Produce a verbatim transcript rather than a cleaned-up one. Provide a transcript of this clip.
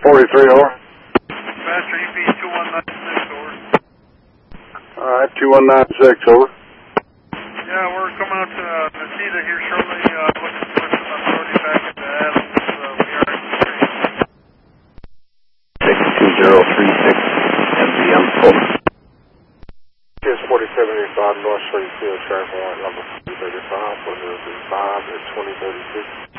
forty-three, over. Master E P two one nine six, over. Alright, two one nine six, over. Yeah, we're coming out to uh, Nacita here shortly, uh, looking for some authority back into Adams. Uh, we are experiencing six two zero three six M D M, over. It's forty-seven eighty-five North Street Field, traffic warrant number three thirty-five, four zero three five, at twenty thirty-six.